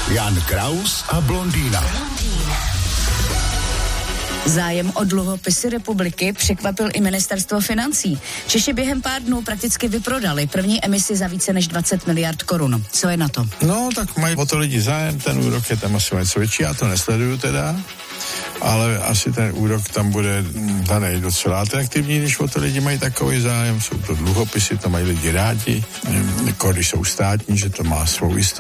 Jan Kraus a blondýna. Zájem o dluhopisy republiky překvapil i ministerstvo financí. Češi během pár dnů prakticky vyprodali první emisi za více než 20 miliard korun. Co je na to? No, tak mají o to lidi zájem, ten úrok je tam asi něco větší, já to nesleduju teda, ale asi ten úrok tam bude daný docela atraktivní, když o to lidi mají takový zájem. Jsou to dluhopisy, to mají lidi rádi, jako když jsou státní, že to má svou jistotu.